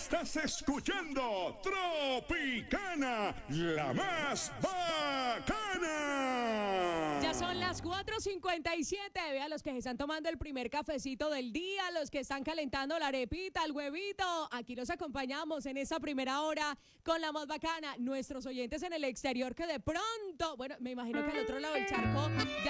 Estás escuchando Tropicana, la más bacana. Ya son las 4:57. Vean los que se están tomando el primer cafecito del día, los que están calentando la arepita, el huevito. Aquí los acompañamos en esa primera hora con la más bacana. Nuestros oyentes en el exterior que de pronto, bueno, me imagino que al otro lado del charco ya